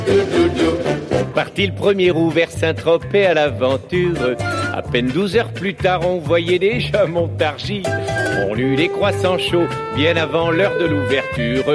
Parti le 1er août vers Saint-Tropez à l'aventure. À peine 12 heures plus tard, on voyait déjà Montargis. On lut les croissants chauds bien avant l'heure de l'ouverture.